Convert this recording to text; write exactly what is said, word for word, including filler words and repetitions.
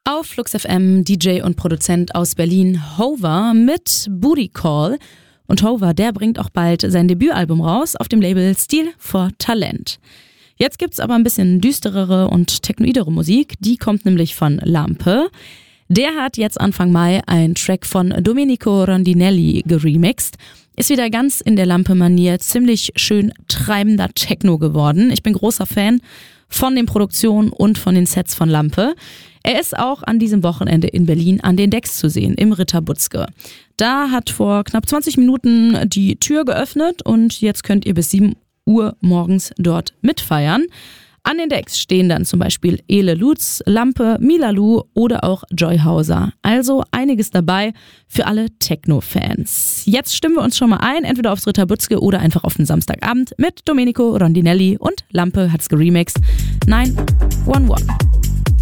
Auf Flux F M D J und Produzent aus Berlin Hover mit Booty Call. Und Hover, der bringt auch bald sein Debütalbum raus auf dem Label Stil for Talent. Jetzt gibt's aber ein bisschen düsterere und technoidere Musik. Die kommt nämlich von Lampe. Der hat jetzt Anfang Mai einen Track von Domenico Rondinelli geremixed. Ist wieder ganz in der Lampe-Manier ziemlich schön treibender Techno geworden. Ich bin großer Fan von den Produktionen und von den Sets von Lampe. Er ist auch an diesem Wochenende in Berlin an den Decks zu sehen, im Ritter Butzke. Da hat vor knapp zwanzig Minuten die Tür geöffnet und jetzt könnt ihr bis sieben Uhr morgens dort mitfeiern. An den Decks stehen dann zum Beispiel Ele Lutz, Lampe, Milalu oder auch Joy Hauser. Also einiges dabei für alle Techno-Fans. Jetzt stimmen wir uns schon mal ein, entweder aufs Ritter Butzke oder einfach auf den Samstagabend mit Domenico Rondinelli und Lampe hat's geremixed. neun eins eins.